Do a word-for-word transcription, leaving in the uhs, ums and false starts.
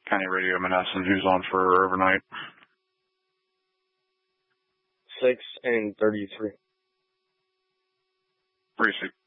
County Radio Menneson, who's on for overnight? Six and thirty-three. Precinct